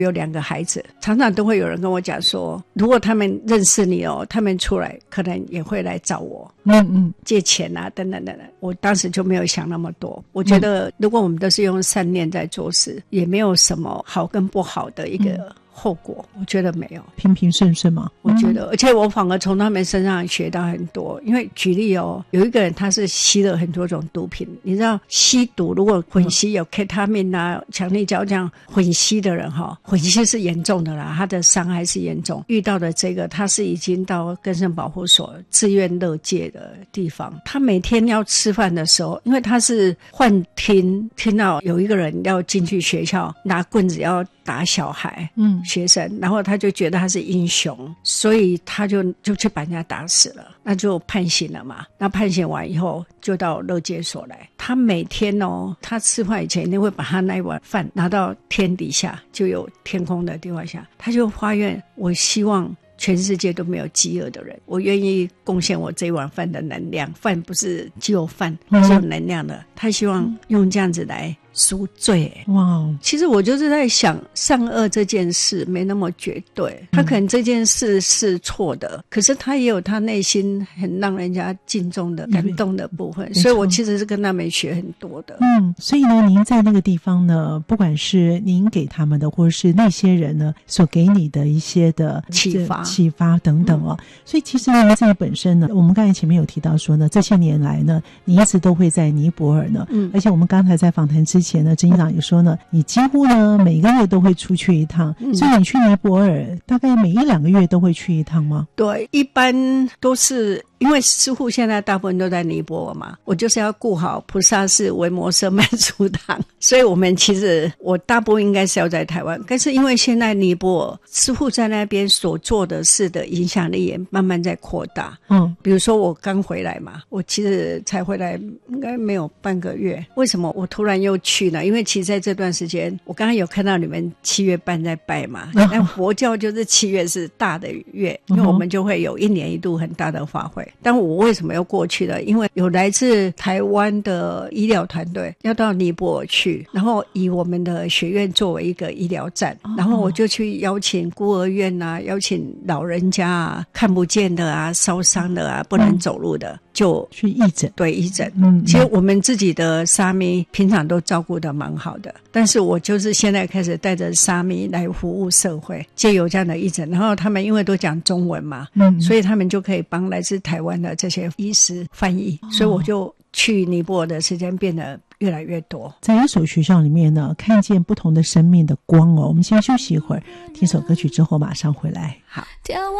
有2个孩子，常常都会有人跟我讲说，如果他们认识你他们出来可能也会来找我借钱啊等等等等。我当时就没有想那么多，我觉得如果我们都是用善念在做事，也没有什么好跟不好的一个后果，我觉得没有， 平平顺顺嘛。 我觉得而且我反而从他们身上学到很多。因为举例有一个人他是吸了很多种毒品，你知道吸毒如果混吸有 Ketamine 啊强力胶这样混吸的人混吸是严重的啦，他的伤害是严重。遇到的这个他是已经到更生保护所自愿乐界的地方，他每天要吃饭的时候，因为他是幻听到有一个人要进去学校拿棍子要打小孩学生，然后他就觉得他是英雄，所以他就去把人家打死了，那就判刑了嘛。那判刑完以后就到乐界所来，他每天他吃饭以前一定会把他那一碗饭拿到天底下，就有天空的地方下，他就发愿，我希望全世界都没有饥饿的人，我愿意贡献我这一碗饭的能量。饭不是只有饭，是有能量的。他希望用这样子来赎罪。哇！其实我就是在想，善恶这件事没那么绝对，他可能这件事是错的，可是他也有他内心很让人家敬重的感动的部分，所以我其实是跟他们学很多的。 所以呢，您在那个地方呢，不管是您给他们的，或者是那些人呢所给你的一些的启发等等所以其实呢，自己本身呢，我们刚才前面有提到说呢，这些年来呢，你一直都会在尼泊尔呢，而且我们刚才在访谈之前呢，执行长也说呢，你几乎呢每个月都会出去一趟，所以你去尼泊尔大概每1-2个月都会去一趟吗？ 对，一般都是因为师父现在大部分都在尼泊尔嘛，我就是要顾好菩萨寺、维摩舍曼殊堂，所以我大部分应该是要在台湾，但是因为现在尼泊尔师父在那边所做的事的影响力也慢慢在扩大。比如说我刚回来嘛，我其实才回来应该没有半个月，为什么我突然又去呢？因为其实在这段时间，我刚刚有看到你们7月半在拜嘛，但佛教就是7月是大的月，因为我们就会有1年1度很大的法会。但我为什么要过去呢？因为有来自台湾的医疗团队要到尼泊尔去，然后以我们的学院作为一个医疗站，然后我就去邀请孤儿院啊，邀请老人家啊，看不见的啊，烧伤的啊，不能走路的，就去义诊。 对，义诊。其实我们自己的沙弥平常都照顾得蛮好的，但是我就是现在开始带着沙弥来服务社会，藉由这样的义诊，然后他们因为都讲中文嘛，所以他们就可以帮来自台湾的这些医师翻译，所以我就去尼泊尔的时间变得越来越多。 在一所学校里面呢，看见不同的生命的光我们先休息一会儿，听首歌曲之后马上回来。 好。